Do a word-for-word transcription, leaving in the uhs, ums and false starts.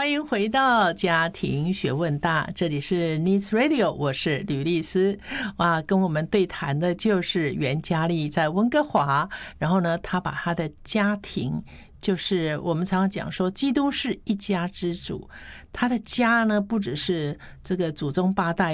欢迎回到家庭学问大，这里是 Needs Radio， 我是吕丽丝。哇，跟我们对谈的就是袁嘉丽，在温哥华，然后呢，她把她的家庭，就是我们常常讲说，基督是一家之主，他的家呢，不只是这个祖宗八代